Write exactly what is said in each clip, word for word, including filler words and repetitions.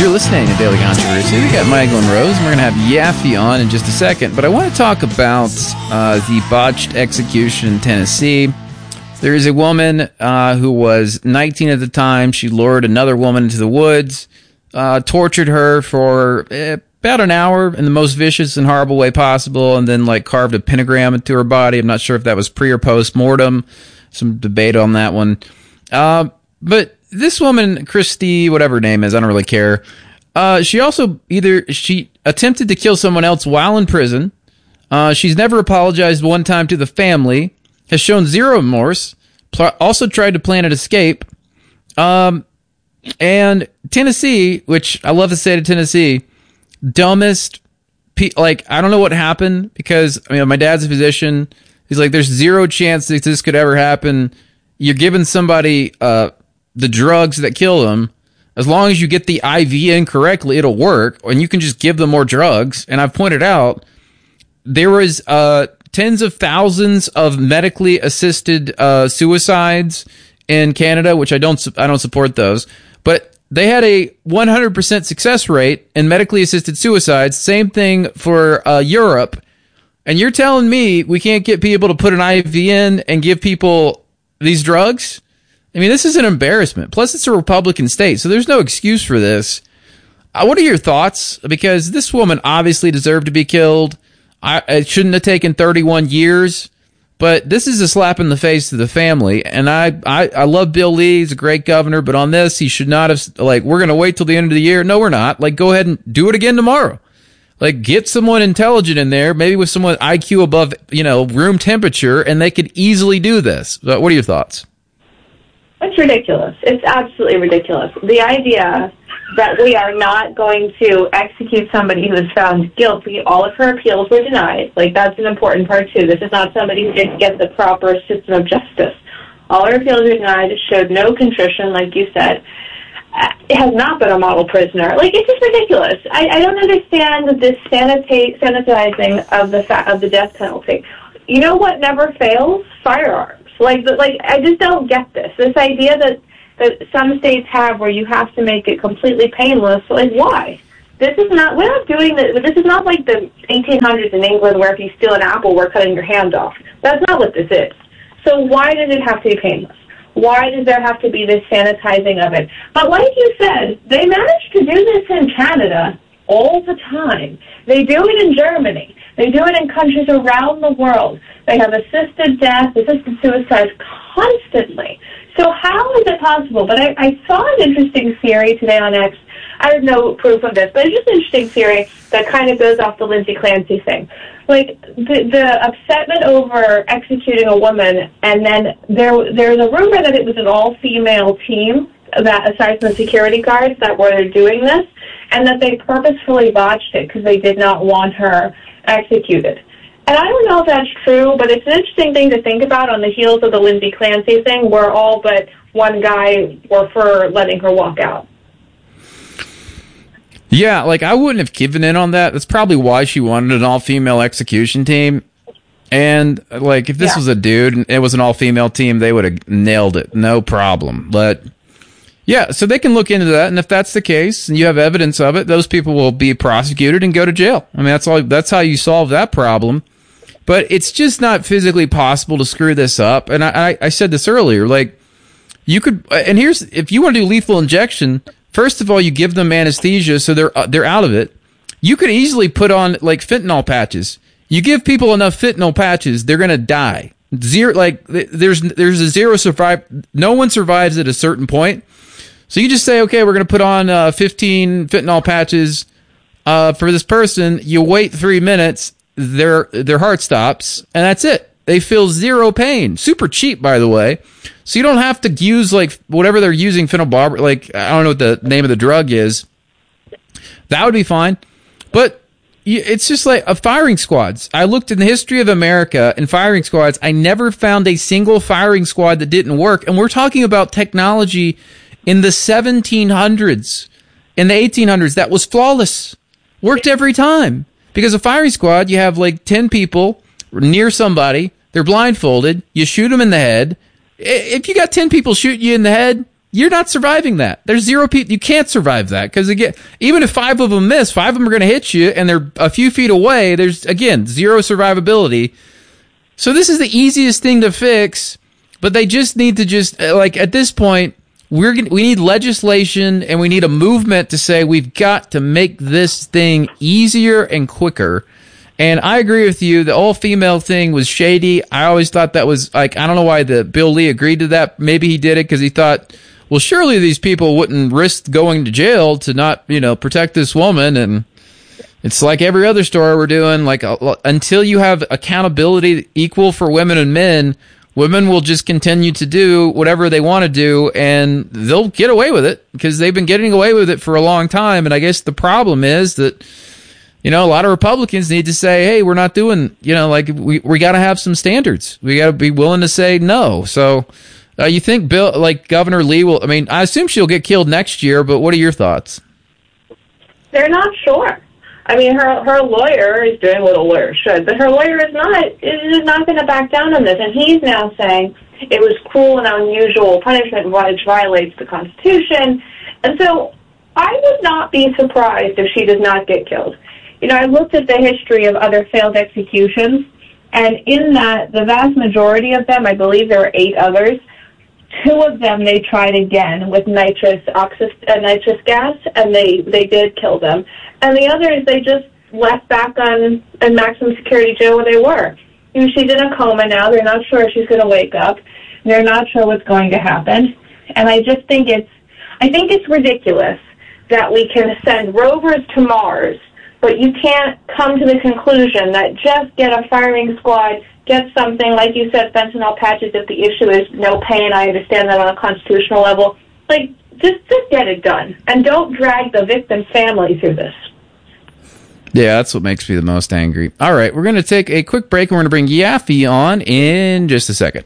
You're listening to Daily Controversy. We got Michael and Rose, and we're going to have Yaffe on in just a second. But I want to talk about uh, the botched execution in Tennessee. There is a woman uh, who was nineteen at the time. She lured another woman into the woods, uh, tortured her for eh, about an hour in the most vicious and horrible way possible, and then like carved a pentagram into her body. I'm not sure if that was pre or post mortem. Some debate on that one. Uh, but this woman, Christy, whatever her name is, I don't really care. Uh, she also either she attempted to kill someone else while in prison. Uh, she's never apologized one time to the family. Has shown zero remorse. Pl- also tried to plan an escape. Um, and Tennessee, which I love to say to Tennessee, dumbest. Pe- like I don't know what happened because I mean my dad's a physician. He's like, there's zero chance that this could ever happen. You're giving somebody uh. the drugs that kill them, as long as you get the I V in correctly, it'll work, and you can just give them more drugs. And I've pointed out, there was uh, tens of thousands of medically assisted uh, suicides in Canada, which I don't I don't support those, but they had a one hundred percent success rate in medically assisted suicides. Same thing for uh, Europe. And you're telling me we can't get people to put an I V in and give people these drugs? I mean, this is an embarrassment. Plus, it's a Republican state, so there's no excuse for this. Uh, what are your thoughts? Because this woman obviously deserved to be killed. I, it shouldn't have taken thirty-one years, but this is a slap in the face to the family. And I, I, I love Bill Lee. He's a great governor, but on this, he should not have, like, we're going to wait till the end of the year. No, we're not. Like, go ahead and do it again tomorrow. Like, get someone intelligent in there, maybe with someone I Q above, you know, room temperature, and they could easily do this. But what are your thoughts? It's ridiculous. It's absolutely ridiculous. The idea that we are not going to execute somebody who is found guilty, all of her appeals were denied. Like, that's an important part, too. This is not somebody who didn't get the proper system of justice. All her appeals were denied. It showed no contrition, like you said. It has not been a model prisoner. Like, it's just ridiculous. I, I don't understand this sanita- sanitizing of the fa- of the death penalty. You know what never fails? Firearms. Like, like I just don't get this. This idea that, that some states have where you have to make it completely painless. Like, why? This is not, we're not doing this. This is not like the eighteen hundreds in England where if you steal an apple, we're cutting your hand off. That's not what this is. So why does it have to be painless? Why does there have to be this sanitizing of it? But like you said, they managed to do this in Canada all the time. They do it in Germany. They do it in countries around the world. They have assisted death, assisted suicide constantly. So how is it possible? But I, I saw an interesting theory today on X. I have no proof of this, but it's just an interesting theory that kind of goes off the Lindsay Clancy thing. Like, the, the upsetment over executing a woman, and then there there's a rumor that it was an all-female team, that aside from the security guards that were doing this, and that they purposefully botched it because they did not want her executed. And I don't know if that's true, but it's an interesting thing to think about on the heels of the Lindsay Clancy thing, where all but one guy were for letting her walk out. Yeah, like, I wouldn't have given in on that. That's probably why she wanted an all-female execution team. And, like, if this yeah. was a dude and it was an all-female team, they would have nailed it. No problem. But, yeah, so they can look into that, and if that's the case, and you have evidence of it, those people will be prosecuted and go to jail. I mean, that's all. That's how you solve that problem. But it's just not physically possible to screw this up. And I, I, I said this earlier, like, you could, and here's, if you want to do lethal injection, first of all, you give them anesthesia, so they're they're out of it. You could easily put on, like, fentanyl patches. You give people enough fentanyl patches, they're gonna die. Zero, like, there's there's a zero survive. No one survives at a certain point. So you just say, okay, we're gonna put on uh, fifteen fentanyl patches uh, for this person. You wait three minutes, their their heart stops, and that's it. They feel zero pain. Super cheap, by the way. So you don't have to use, like, whatever they're using, phenobarbital, like, I don't know what the name of the drug is. That would be fine. But it's just like a firing squads. I looked in the history of America and firing squads. I never found a single firing squad that didn't work. And we're talking about technology in the seventeen hundreds, in the eighteen hundreds, that was flawless. Worked every time. Because a firing squad, you have like ten people near somebody. They're blindfolded. You shoot them in the head. If you got ten people shooting you in the head, you're not surviving that. There's zero people. You can't survive that because, again, even if five of them miss, five of them are going to hit you and they're a few feet away. There's, again, zero survivability. So this is the easiest thing to fix, but they just need to just, like, at this point, we're gonna, we need legislation and we need a movement to say we've got to make this thing easier and quicker. And I agree with you. The all-female thing was shady. I always thought that was, like, I don't know why the Bill Lee agreed to that. Maybe he did it because he thought, well, surely these people wouldn't risk going to jail to not, you know, protect this woman. And it's like every other story we're doing. Like, uh, until you have accountability equal for women and men, women will just continue to do whatever they want to do, and they'll get away with it because they've been getting away with it for a long time. And I guess the problem is that, you know, a lot of Republicans need to say, hey, we're not doing, you know, like, we, we got to have some standards. We got to be willing to say no. So uh, you think Bill, like Governor Lee will, I mean, I assume she'll get killed next year, but what are your thoughts? They're not sure. I mean, her her lawyer is doing what a lawyer should, but her lawyer is not is not going to back down on this, and he's now saying it was cruel and unusual punishment which violates the Constitution. And so I would not be surprised if she does not get killed. You know, I looked at the history of other failed executions, and in that, the vast majority of them, I believe there were eight others, two of them they tried again with nitrous oxys, uh, nitrous gas, and they, they did kill them. And the others, they just left back on in maximum security jail where they were. You know, she's in a coma now. They're not sure if she's going to wake up. They're not sure what's going to happen. And I just think it's, I think it's ridiculous that we can send rovers to Mars, but you can't come to the conclusion that just get a firing squad, get something, like you said, fentanyl patches, if the issue is no pain. I understand that on a constitutional level. Like, just, just get it done. And don't drag the victim's family through this. Yeah, that's what makes me the most angry. All right, we're going to take a quick break, and we're going to bring Yaffe on in just a second.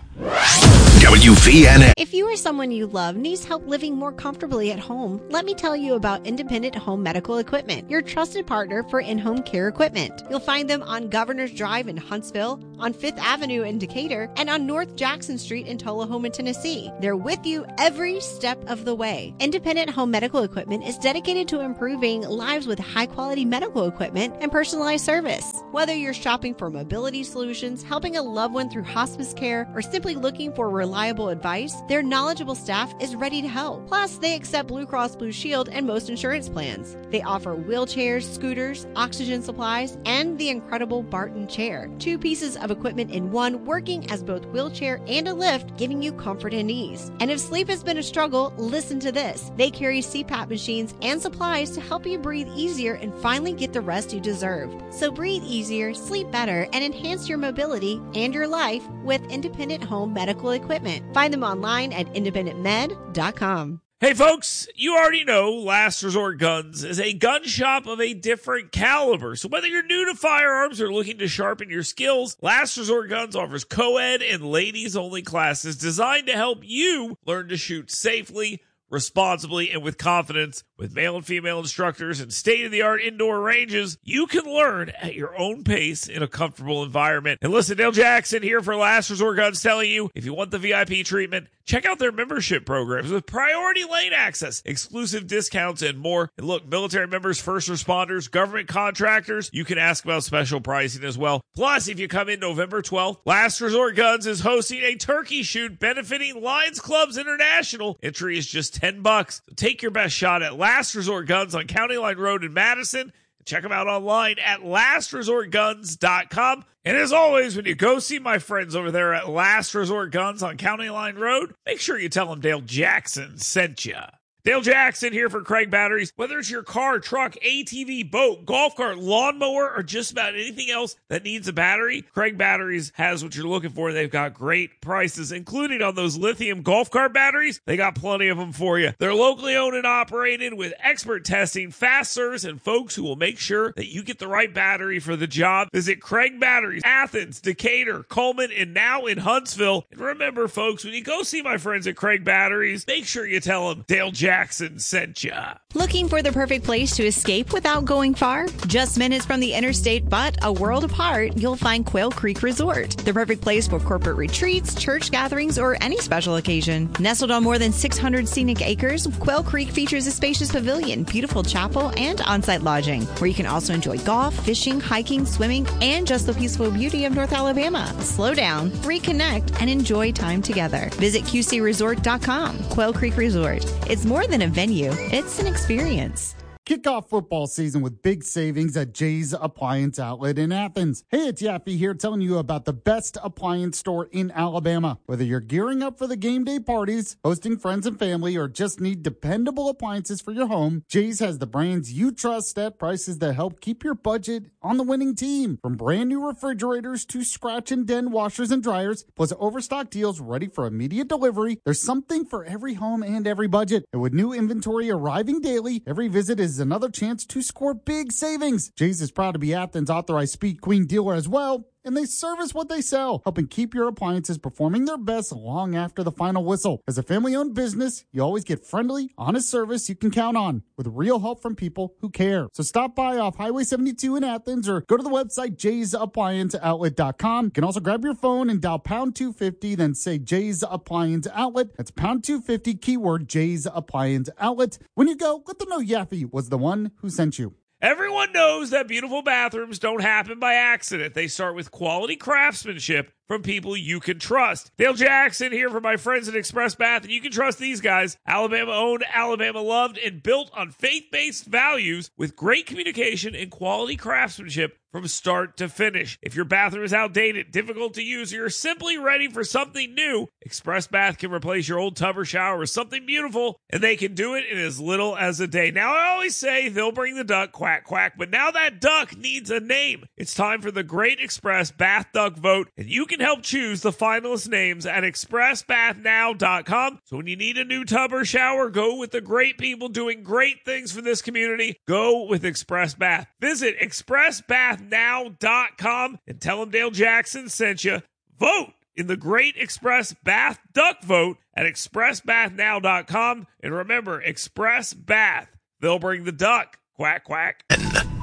W V N A. If you or someone you love needs help living more comfortably at home, let me tell you about Independent Home Medical Equipment, your trusted partner for in-home care equipment. You'll find them on Governor's Drive in Huntsville, on Fifth Avenue in Decatur, and on North Jackson Street in Tullahoma, Tennessee. They're with you every step of the way. Independent Home Medical Equipment is dedicated to improving lives with high-quality medical equipment and personalized service. Whether you're shopping for mobility solutions, helping a loved one through hospice care, or simply looking for reliable advice, their knowledgeable staff is ready to help. Plus, they accept Blue Cross Blue Shield and most insurance plans. They offer wheelchairs, scooters, oxygen supplies, and the incredible Barton chair. Two pieces of equipment in one, working as both wheelchair and a lift, giving you comfort and ease. And if sleep has been a struggle, listen to this. They carry C PAP machines and supplies to help you breathe easier and finally get the rest you deserve. So breathe easier, sleep better, and enhance your mobility and your life with Independent Home Medical Equipment. Find them online at independent med dot com. Hey folks, you already know Last Resort Guns is a gun shop of a different caliber. So whether you're new to firearms or looking to sharpen your skills, Last Resort Guns offers co-ed and ladies-only classes designed to help you learn to shoot safely, responsibly, and with confidence. With male and female instructors and state-of-the-art indoor ranges, you can learn at your own pace in a comfortable environment. And listen, Dale Jackson here for Last Resort Guns telling you, if you want the V I P treatment, check out their membership programs with priority lane access, exclusive discounts, and more. And look, military members, first responders, government contractors, you can ask about special pricing as well. Plus, if you come in November twelfth, Last Resort Guns is hosting a turkey shoot benefiting Lions Clubs International. Entry is just ten bucks. So take your best shot at Last Resort Guns on County Line Road in Madison. Check them out online at last resort guns dot com. And as always, when you go see my friends over there at Last Resort Guns on County Line Road, make sure you tell them Dale Jackson sent you. Dale Jackson here for Craig Batteries. Whether it's your car, truck, A T V, boat, golf cart, lawnmower, or just about anything else that needs a battery, Craig Batteries has what you're looking for. They've got great prices, including on those lithium golf cart batteries. They got plenty of them for you. They're locally owned and operated with expert testing, fast service, and folks who will make sure that you get the right battery for the job. Visit Craig Batteries, Athens, Decatur, Coleman, and now in Huntsville. And remember, folks, when you go see my friends at Craig Batteries, make sure you tell them Dale Jackson Jackson sent ya. Looking for the perfect place to escape without going far? Just minutes from the interstate, but a world apart, you'll find Quail Creek Resort. The perfect place for corporate retreats, church gatherings, or any special occasion. Nestled on more than six hundred scenic acres, Quail Creek features a spacious pavilion, beautiful chapel, and on-site lodging, where you can also enjoy golf, fishing, hiking, swimming, and just the peaceful beauty of North Alabama. Slow down, reconnect, and enjoy time together. Visit Q C resort dot com. Quail Creek Resort. It's more than a venue, it's an experience. Kick off football season with big savings at Jay's Appliance Outlet in Athens. Hey, it's Yaffe here telling you about the best appliance store in Alabama. Whether you're gearing up for the game day parties, hosting friends and family, or just need dependable appliances for your home, Jay's has the brands you trust at prices that help keep your budget on the winning team. From brand new refrigerators to scratch and dent washers and dryers, plus overstock deals ready for immediate delivery, there's something for every home and every budget. And with new inventory arriving daily, every visit is another chance to score big savings. Jay's is proud to be Athens' authorized Speed Queen dealer as well, and they service what they sell, helping keep your appliances performing their best long after the final whistle. As a family-owned business, you always get friendly, honest service you can count on, with real help from people who care. So stop by off Highway seventy-two in Athens or go to the website jays appliance outlet dot com. You can also grab your phone and dial pound two fifty, then say Jay's Appliance Outlet. That's pound two fifty, keyword Jay's Appliance Outlet. When you go, let them know Yaffe was the one who sent you. Everyone knows that beautiful bathrooms don't happen by accident. They start with quality craftsmanship from people you can trust. Dale Jackson here for my friends at Express Bath, and you can trust these guys. Alabama owned, Alabama loved, and built on faith-based values with great communication and quality craftsmanship from start to finish. If your bathroom is outdated, difficult to use, or you're simply ready for something new, Express Bath can replace your old tub or shower with something beautiful, and they can do it in as little as a day. Now, I always say they'll bring the duck, quack, quack, but now that duck needs a name. It's time for the Great Express Bath Duck Vote, and you can help choose the finalist names at express bath now dot com. So when you need a new tub or shower, go with the great people doing great things for this community. Go with Express Bath. Visit express bath now dot com and tell them Dale Jackson sent you. Vote in the Great Express Bath Duck Vote at express bath now dot com. And remember, Express Bath, they'll bring the duck. Quack, quack.